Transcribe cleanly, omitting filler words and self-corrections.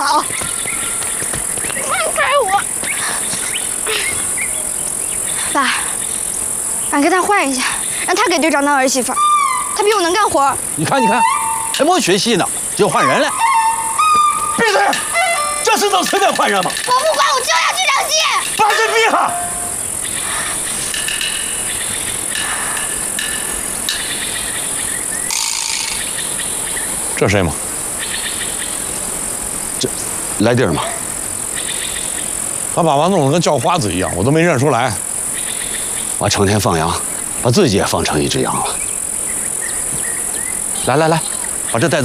嫂！放开我！爸，你跟他换一下，让他给队长当儿媳妇，他比我能干活。 你看，还没学戏呢，就换人了。闭嘴！这事能随便换人吗？ 我不管，我就要这场戏。 把这闭上！这谁吗？这来地儿吗？他把我弄得跟叫花子一样，我都没认出来。 我成天放羊，把自己也放成一只羊了。来，把这带走。